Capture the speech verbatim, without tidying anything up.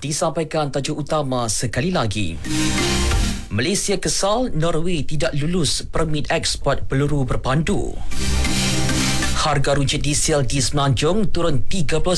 Disampaikan tajuk utama sekali lagi. Malaysia kesal Norway tidak lulus permit ekspor peluru berpandu. Harga runcit diesel di Semenanjung turun tiga puluh